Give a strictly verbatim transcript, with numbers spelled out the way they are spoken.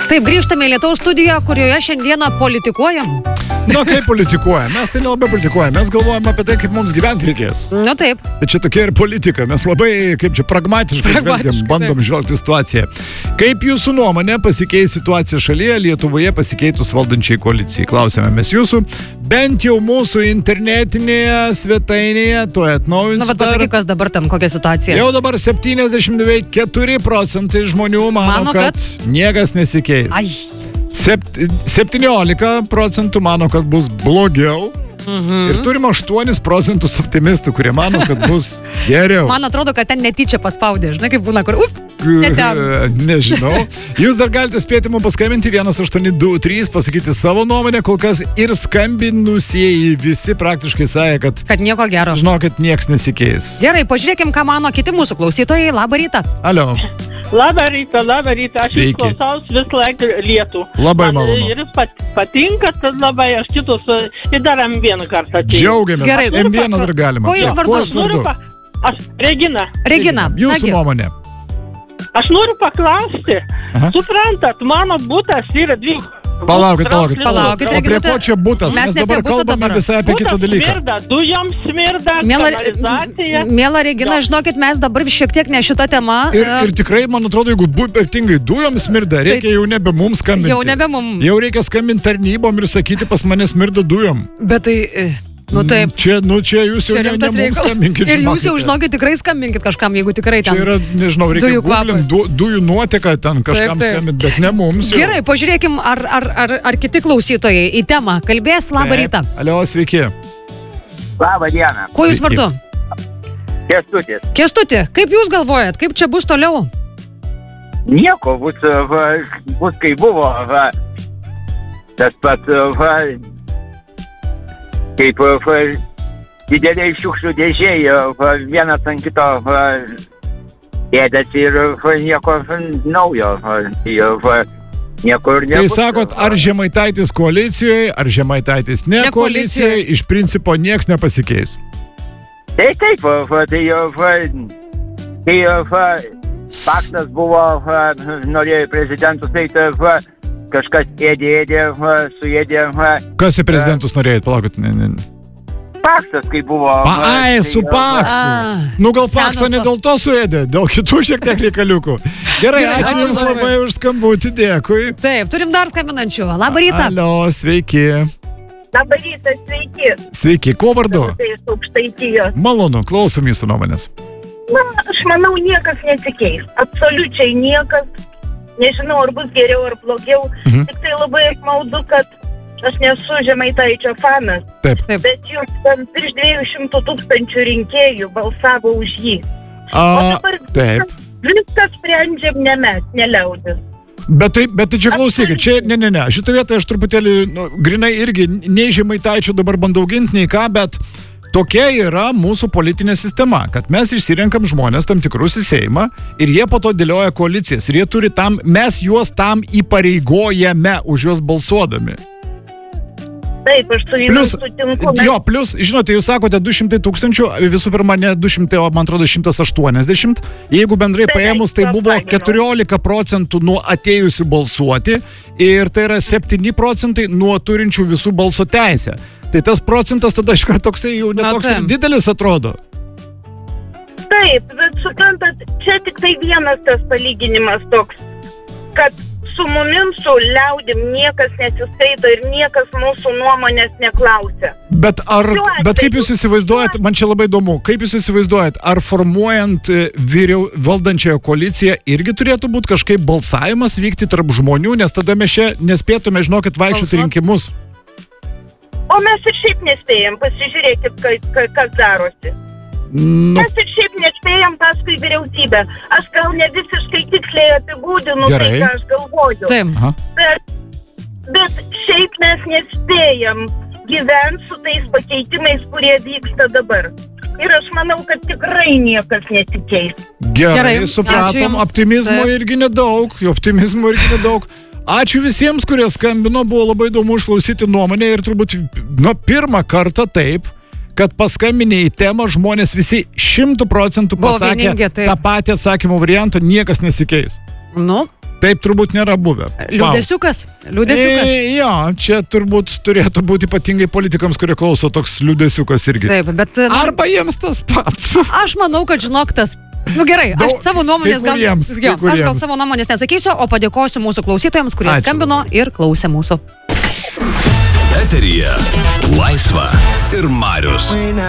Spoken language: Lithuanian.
Taip, grįžtame į Lietuvos studiją, kurioje šiandieną politikuojam. Na, kaip politikuojam? Mes tai nelabai politikuojam. Mes galvojam apie tai, kaip mums gyventi reikės. Nu, taip. Tai čia tokia ir politika. Mes labai, kaip čia, pragmatiškai žvelgiam, bandom žvelgti situaciją. Kaip jūsų nuomonė pasikeis situacija šalyje, Lietuvoje pasikeitus valdančiai koalicijai? Klausėme mes jūsų. Bent jau mūsų internetinėje svetainėje, to atnaujinsiu. Na, bet pasakyk, kas dabar ten, kokia situacija? Jau dabar septyniasdešimt keturi procentai žmonių mano, Mano, kad, kad niekas nesikeis. Ai. Sept, septyniolika procentų mano, kad bus blogiau. Mhm. Ir turim aštuonis procentus optimistų, kurie mano, kad bus geriau. Man atrodo, kad ten netyčia paspaudė. Žinai, kaip būna, kur... Uf, ne ten. Nežinau. Jūs dar galite spėti mums paskambinti vienas aštuoni du trys, pasakyti savo nuomonę, kol kas ir skambinusieji visi praktiškai sakė, kad... Kad nieko gero. Žinokit, nieks nesikeis. Gerai, pažiūrėkim, ką mano kiti mūsų klausytojai. Labą rytą. Alio. Labą rytą, labą rytą, aš jūs klausaus vis laik lietų. Labai malonu. Ir jis pat, patinka, tad labai aš kitus ir dar M vieną kartą atėjau. Džiaugiamės. Gerai. M vieną dar galima. Ko jūs vardu? Noriu pa... Aš, Regina. Regina. Jūsų nagi. nuomonė. Aš noriu paklausti. Aha. Suprantat, mano butas yra dvi... Palaukit, palaukit, Palaukit, O prie ko čia butas? Mes Mes ne apie dabar butą kalbame dabar. visai apie kitą dalyką. Smirda, dujom smirda, Miela, kanalizacija. miela Regina, žinokit, mes dabar šiek tiek ne šitą temą. Ir, e, ir tikrai, man atrodo, jeigu bu- ypatingai dujom smirda, reikia jau nebe mums skambinti. Jau nebe mum. Jau reikia skambinti tarnybom ir sakyti, pas mane smirda dujom. Bet tai... e, Nu taip. Čia, nu, čia jūs jau Čia ne, ne rimtas mums reikalas. skambinkit. Ir jūs jau žinokite. žinokit, tikrai skambinkit kažkam, jeigu tikrai Čia ten. yra, nežinau, reikia Dujų googlint kvapas. du, dujų nuoteka ten kažkam Taip, taip. skambinti, bet ne mums. jau. Gerai, pažiūrėkim, ar, ar, ar, ar kiti klausytojai į temą kalbės. Labą Taip. rytą. Alio, sveiki. Labą dieną. Kuo jūs Sveiki. vardu? Kęstutis. Kęstuti, kaip jūs galvojat, kaip čia bus toliau? Nieko, bus, va, bus kai buvo, va, tas pat, va, kaip va, dideliai šiukšlių dėžėjai, va, vienas ant kito va, ėdasi ir va, nieko va, naujo, va, tai, va, nieko ir Tai nebus. sakot, ar Žemaitaitis koalicijoje, ar Žemaitaitis ne, Ne koalicijoje, koalicijoje. iš principo nieks nepasikeis. Tai taip, va, tai, va, kai va, Paksas buvo, va, norėjo į prezidentus, tai va, kažkas ėdė, ėdė, va, suėdė, va, Kas į prezidentus norėjot, palaukit. Ne, ne. Paksas, kai buvo. Pa, va, ai, tai, su va, Paksu. A, Nu gal senas Paksą ne to- dėl to suėdė, dėl kitų šiek tiek reikaliukų. Gerai, Gerai, ačiū ačiū Jums labai. labai už skambutį, dėkui. Taip, turim dar skambinančių. Labą rytą. Alio, sveiki. Labą rytą, sveiki. Sveiki, kuo vardu? Tai iš Aukštaitijos. Malonu, klausom Jūsų nuomonės. Na, aš manau, niekas nesikeis. Absoliučiai niekas. Nežinau, ar bus geriau ar blogiau. Mhm. Tik tai labai apmaudu, kad aš nesu Žemaitaičio fanas. Taip. Taip. Bet juk ten virš dviejų šimtų tūkstančių rinkėjų balsavo už jį. O A, dabar taip. viskas sprendžiam ne mes, ne liaudis. Bet tai, bet tai čia klausykit, čia, ne, ne, ne, šitą vietą aš truputėlį, nu, grinai irgi, nei Žemaitaičio dabar bandau ginti, nei ką, bet tokia yra mūsų politinė sistema, kad mes išsirenkam žmonės tam tikrus į Seimą ir jie po to dėlioja koalicijas ir jie turi tam, mes juos tam įpareigojame už juos balsuodami. Taip, aš su jumis Plius, sutinku. mes- jo, plus, žinote, jūs sakote du šimtai tūkstančių, visų pirma, ne du šimtai, o man atrodo šimtas aštuoniasdešimt. Jeigu bendrai Beveik paėmus, tai tuos buvo paėmiau. keturiolika procentų nuo atėjusių balsuoti ir tai yra septyni procentai nuo turinčių visų balso teisę. Tai tas procentas tada iš karto toksai jau Na, netoks taip. ir didelis atrodo. Taip, bet suprantat, čia tik tai vienas tas palyginimas toks, kad su mumis, su liaudim niekas nesiskaito ir niekas mūsų nuomonės neklausia. Bet, ar, Šiuo atveju- bet kaip jūs įsivaizduojat, man čia labai įdomu, kaip jūs įsivaizduojat, ar formuojant e, vyriau, valdančiąją koaliciją irgi turėtų būti kažkaip balsavimas vykti tarp žmonių, nes tada mes čia nespėtume, žinokit, vaikščioti Balsuot? rinkimus. O mes ir šiaip nespėjam, pasižiūrėkit, ka, ka, kas darosi. Nu, Mes ir šiaip nespėjam paskui vyriausybę. Aš gal ne visiškai tiksliai apibūdinu tai, Gerai. ką aš galvoju. Taip. aha. Bet, bet šiaip mes nespėjam gyventi su tais pakeitimais, kurie vyksta dabar. Ir aš manau, kad tikrai niekas nesikeis. Gerai, Gerai, supratom, ačiū Jums. optimizmo Taip. irgi nedaug, optimizmo irgi nedaug. Ačiū visiems, kurie skambino, buvo labai įdomu išklausyti nuomonę ir turbūt, nu, pirmą kartą taip, kad paskambinė į temą žmonės visi šimtų procentų Buvo pasakė vieningi, taip. tą patį atsakymo variantą, niekas nesikeis. Nu, taip turbūt nėra buvę. Liūdėsiukas, liūdėsiukas. E, jo, čia turbūt turėtų būti ypatingai politikams, kurie klauso, toks liūdėsiukas irgi. Taip, bet... Arba jiems tas pats. Aš manau, kad žinok tas... Nu gerai, aš Daug- savo nuomonės kai gal, kuriems, kai jo, aš gal kuriems. savo nuomonės nesakysiu, o padėkosiu mūsų klausytojams, kurie Ačiū skambino ir klausė mūsų. Eteryje Laisva ir Marius.